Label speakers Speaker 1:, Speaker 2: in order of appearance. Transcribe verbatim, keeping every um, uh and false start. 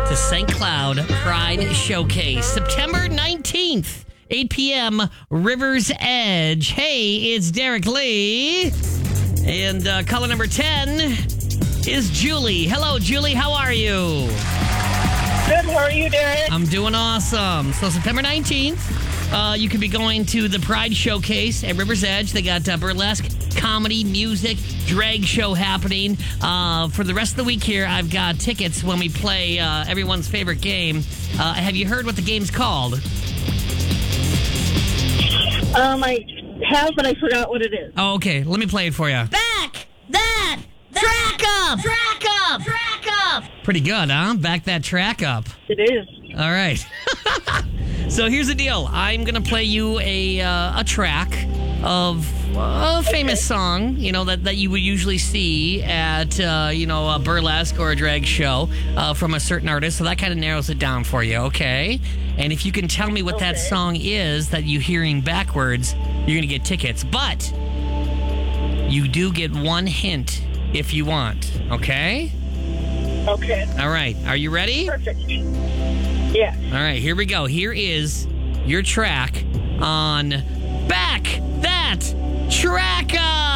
Speaker 1: to Saint Cloud Pride Showcase, September nineteenth, eight p.m., River's Edge. Hey, it's Derek Lee. And uh, caller number ten is Julie. Hello, Julie. How are you?
Speaker 2: Good. How are you, Derek?
Speaker 1: I'm doing awesome. So September nineteenth, uh, you could be going to the Pride Showcase at River's Edge. They got uh, burlesque, comedy, music, drag show happening. Uh, for the rest of the week here, I've got tickets when we play uh, everyone's favorite game. Uh, have you heard what the game's called?
Speaker 2: Um, I have, but I forgot what it is.
Speaker 1: Oh, okay. Let me play it for you.
Speaker 3: Back that, track up, track up, track up.
Speaker 1: Pretty good, huh? Back that track up.
Speaker 2: It is.
Speaker 1: All right. So here's the deal. I'm going to play you a uh, a track of a famous song, you know, that, that you would usually see at, uh, you know, a burlesque or a drag show uh, from a certain artist. So that kind of narrows it down for you, okay? And if you can tell me what
Speaker 2: Okay.
Speaker 1: that song is that you're hearing backwards, you're going to get tickets. But you do get one hint if you want, okay?
Speaker 2: Okay.
Speaker 1: All right. Are you ready?
Speaker 2: Perfect. Yes.
Speaker 1: All right, here we go. Here is your track on Back That Track Up.